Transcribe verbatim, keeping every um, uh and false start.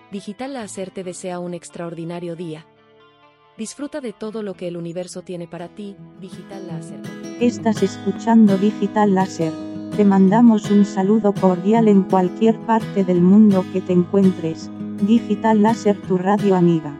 Digital Láser te desea un extraordinario día. Disfruta de todo lo que el universo tiene para ti. Digital Láser. Estás escuchando Digital Láser. Te mandamos un saludo cordial en cualquier parte del mundo que te encuentres. Digital Láser, tu radio amiga.